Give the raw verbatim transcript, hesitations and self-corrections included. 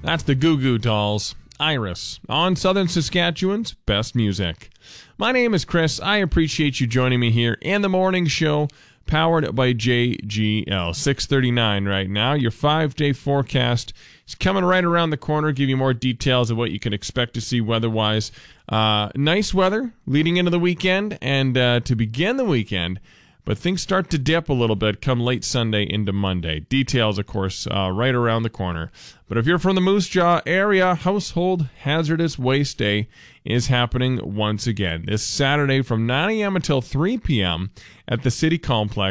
That's the Goo Goo Dolls, Iris, on Southern Saskatchewan's Best Music. My name is Chris. I appreciate you joining me here in the morning show, powered by J G L. six thirty-nine right now. Your five-day forecast is coming right around the corner. Give you more details of what you can expect to see weather-wise. Uh, nice weather leading into the weekend and uh, to begin the weekend, but things start to dip a little bit come late Sunday into Monday. Details, of course, uh, right around the corner. But if you're from the Moose Jaw area, Household Hazardous Waste Day is happening once again this Saturday from nine a.m. until three p.m. at the City Complex.